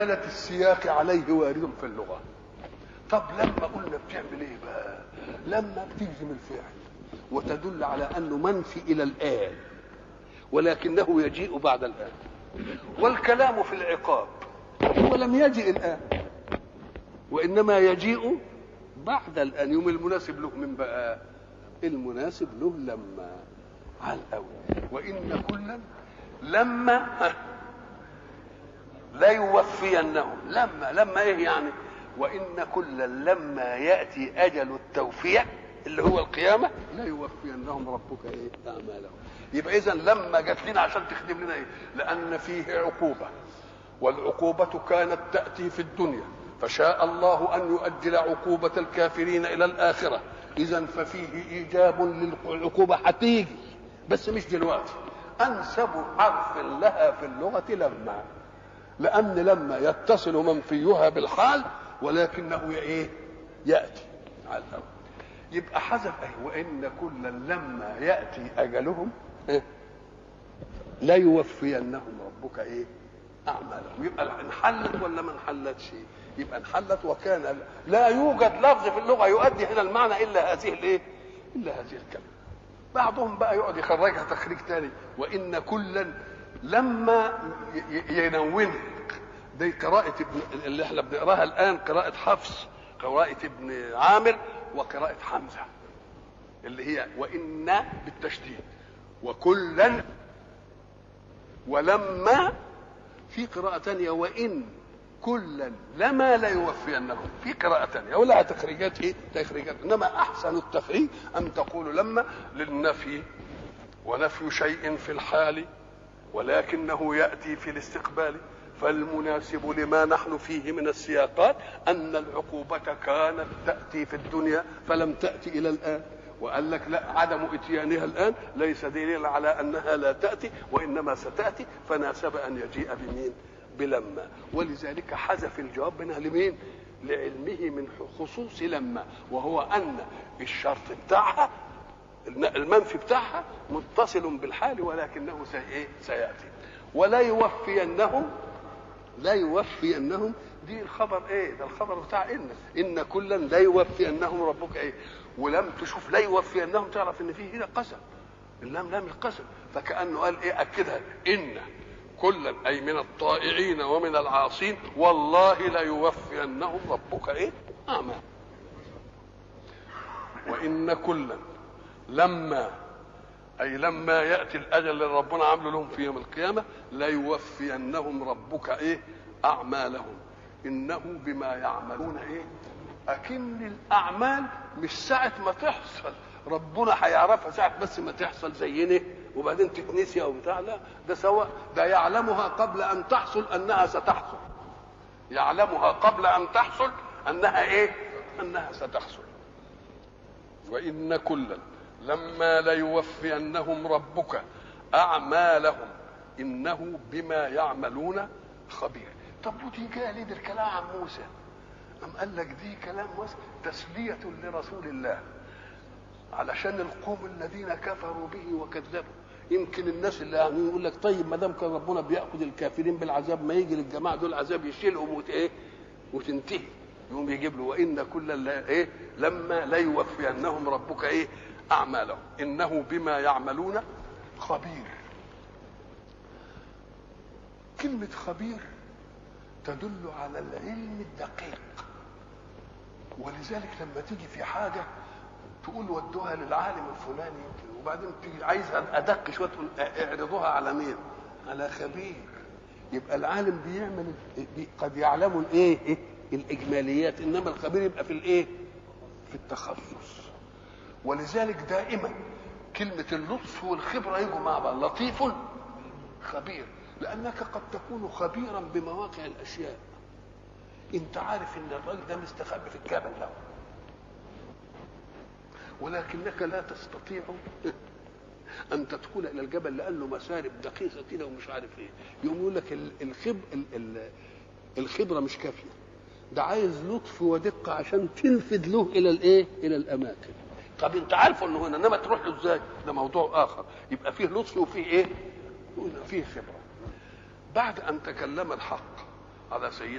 دلالة السياق عليه وارد في اللغة. طب لما قلنا بتعمل ايه بقى؟ لما بتجزم الفعل وتدل على انه منفي الى الآن ولكنه يجيء بعد الآن. والكلام في العقاب هو لم يجئ الآن وإنما يجيء بعد الآن. يوم المناسب له من بقى؟ المناسب له لما على الأول. وإن كلا لما لا يوفينهم. لما ايه يعني؟ وإن كلا لما يأتي أجل التوفية اللي هو القيامة لا يوفينهم ربك ايه أعمالهم. يبقى إذن لما جت لنا عشان تخدم لنا ايه؟ لأن فيه عقوبة، والعقوبة كانت تأتي في الدنيا فشاء الله أن يؤجل عقوبة الكافرين إلى الآخرة. إذن ففيه إيجاب للعقوبة هتيجي بس مش دلوقتي. أنسب حرف لها في اللغة لما، لأن لما يتصل منفيها بالحال ولكنه ايه؟ يأتي على الأول. يبقى حذف ايه؟ وإن كلا لما يأتي أجلهم إيه؟ لا يوفينهم ربك ايه أعمالهم. يبقى انحلت ولا ما انحلتش؟ يبقى انحلت. وكان لا يوجد لفظ في اللغة يؤدي هنا المعنى إلا هذه الايه؟ إلا هذه الكلمة. بعضهم بقى يقعد يخرجها تخريج تاني. وإن كلا لما ينونه. دي قراءة اللي احنا بنقراها الآن، قراءة حفص، قراءة ابن عامر، وقراءة حمزة اللي هي وإن بالتشديد. وكلا ولما في قراءة تانية وإن كلا لما لا يوفينهم في قراءة تانية ولها تخريجات ايه؟ تخريجات. انما احسن التخريج ان تقول لما للنفي، ونفي شيء في الحال ولكنه يأتي في الاستقبال. فالمناسب لما نحن فيه من السياقات أن العقوبة كانت تأتي في الدنيا فلم تأتي إلى الآن. وقال لك لا، عدم إتيانها الآن ليس دليل على أنها لا تأتي وإنما ستأتي، فناسب أن يجيء بمين؟ بلما. ولذلك حذف الجواب منها لمين؟ لعلمه من خصوص لما، وهو أن الشرط بتاعها المنفي بتاعها متصل بالحال ولكنه سيأتي. ولا يوفينهم، لا يوفينهم دي الخبر ايه؟ ده الخبر بتاع ان كلا لا يوفينهم ربك ايه. ولم تشوف لا يوفينهم تعرف ان فيه هنا قسم، اللام لام القسم. فكأنه قال ايه؟ اكدها ان كلا اي من الطائعين ومن العاصين والله لا يوفينهم ربك ايه اعمال. وان كلا لما أي لما يأتي الأجل اللي ربنا عامله لهم في يوم القيامة لا يوفينهم ربك إيه أعمالهم إنه بما يعملون إيه. أكن الأعمال مش ساعة ما تحصل ربنا هيعرفها، ساعة بس ما تحصل زينا وبعدين تتنسي أو بتاع. لا، ده سواء، ده يعلمها قبل أن تحصل أنها ستحصل. يعلمها قبل أن تحصل أنها إيه؟ أنها ستحصل. وإن كلا لما ليوفينهم ربك أعمالهم إنه بما يعملون خبير. طب ودي جاء ليه الكلام عن موسى؟ أم قال لك دي كلام موسى تسلية لرسول الله علشان القوم الذين كفروا به وكذبوا. يمكن الناس اللي يعني يقول لك طيب ما دام كان ربنا بيأخذ الكافرين بالعذاب ما يجي للجماعة دول عذاب يشيلهم وتنتهي. يقوم يجيب له وإن كلا إيه لما لا يوفينهم ربك إيه أعمالهم إنه بما يعملون خبير. كلمة خبير تدل على العلم الدقيق. ولذلك لما تيجي في حاجة تقول ودوها للعالم الفلاني وبعدين تيجي عايز أدق شوية تقول اعرضوها على مين؟ على خبير. يبقى العالم بيعمل قد يعلم الايه الإجماليات، إنما الخبير يبقى في الايه؟ في التخصص. ولذلك دائما كلمة اللطف والخبرة يجوا مع بعض. لطيف خبير، لأنك قد تكون خبيرا بمواقع الأشياء. أنت عارف إن الراجل ده مستخبي في الجبل له، ولكنك لا تستطيع أن تدخل إلى الجبل لأنه مسارب دقيقة كده ومش عارف إيه. يقوم يقول لك الخبرة مش كافية، ده عايز لطف ودقة عشان تنفذ له إلى الإيه؟ إلى الأماكن. طب انت عارفه انه هنا انما تروح له ازاي؟ ده موضوع اخر. يبقى فيه لطف وفيه ايه؟ فيه خبره. بعد ان تكلم الحق على سيدنا